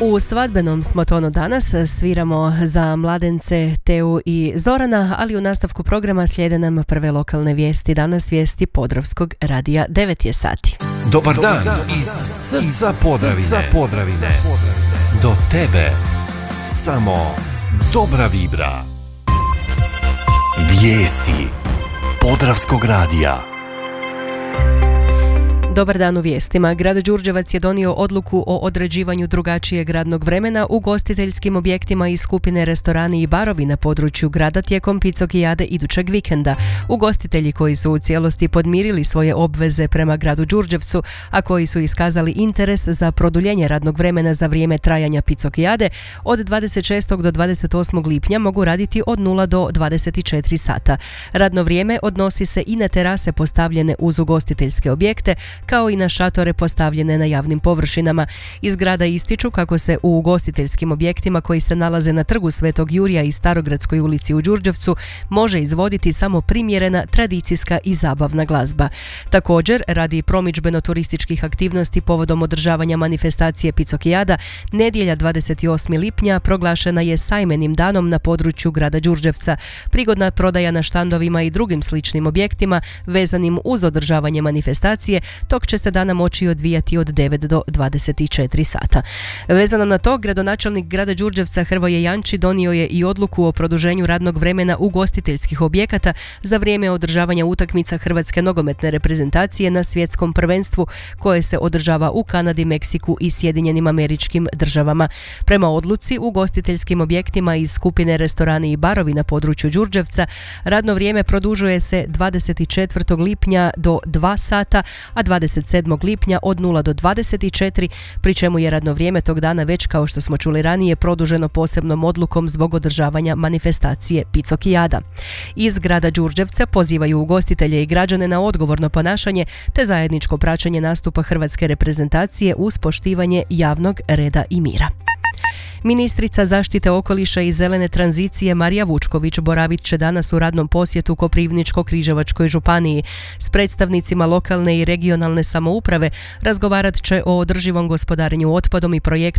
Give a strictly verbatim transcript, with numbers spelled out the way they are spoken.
U svadbenom smo tonu danas, sviramo za mladence Teu i Zorana, ali u nastavku programa slijede nam prve lokalne vijesti. Danas vijesti Podravskog radija, devet je sati. Dobar dan iz srca Podravine. Podravine. Do tebe samo dobra vibra. Vijesti Podravskog radija. Dobar dan u vijestima. Grad Đurđevac je donio odluku o određivanju drugačijeg radnog vremena u ugostiteljskim objektima iz skupine restorani i barovi na području grada tijekom Picokijade idućeg vikenda. Ugostitelji koji su u cijelosti podmirili svoje obveze prema gradu Đurđevcu, a koji su iskazali interes za produljenje radnog vremena za vrijeme trajanja Picokijade, od dvadeset šestog do dvadeset osmog lipnja mogu raditi od nula do dvadeset četiri sata. Radno vrijeme odnosi se i na terase postavljene uz ugostiteljske objekte, kao i na šatore postavljene na javnim površinama. Iz grada ističu kako se u ugostiteljskim objektima koji se nalaze na trgu Svetog Jurija i Starogradskoj ulici u Đurđevcu može izvoditi samo primjerena tradicijska i zabavna glazba. Također, radi promidžbeno-turističkih aktivnosti povodom održavanja manifestacije Picokijada, nedjelja dvadeset osmog lipnja proglašena je sajmenim danom na području grada Đurđevca. Prigodna prodaja na štandovima i drugim sličnim objektima vezanim uz održavanje manifestacije tog će se dana moći odvijati od devet do dvadeset četiri sata. Vezano na to, gradonačelnik grada Đurđevca Hrvoje Janči donio je i odluku o produženju radnog vremena ugostiteljskih objekata za vrijeme održavanja utakmica Hrvatske nogometne reprezentacije na svjetskom prvenstvu koje se održava u Kanadi, Meksiku i Sjedinjenim Američkim Državama. Prema odluci, ugostiteljskim objektima iz skupine restorani i barovi na području Đurđevca radno vrijeme produžuje se dvadeset četvrtog lipnja do dva sata, a dvadeset sedmog lipnja od nula do dvadeset četiri, pri čemu je radno vrijeme tog dana već, kao što smo čuli ranije, produženo posebnom odlukom zbog održavanja manifestacije Picokijada. Iz grada Đurđevca pozivaju ugostitelje i građane na odgovorno ponašanje te zajedničko praćenje nastupa hrvatske reprezentacije uz poštivanje javnog reda i mira. Ministrica zaštite okoliša i zelene tranzicije Marija Vučković boravit će danas u radnom posjetu Koprivničko-križevačkoj županiji. S predstavnicima lokalne i regionalne samouprave razgovarat će o održivom gospodarenju otpadom i projektu